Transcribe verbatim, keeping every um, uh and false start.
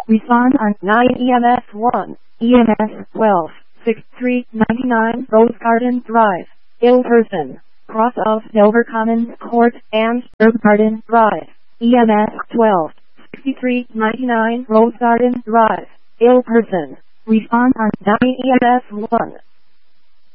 Respond on nine E M S one, E M S twelve, sixty-three ninety-nine Rose Garden Drive, Ill Person, cross of Dover Commons Court and Herb Garden Drive, E M S twelve, sixty-three ninety-nine Rose Garden Drive, Ill Person. Respond on nine E M S one.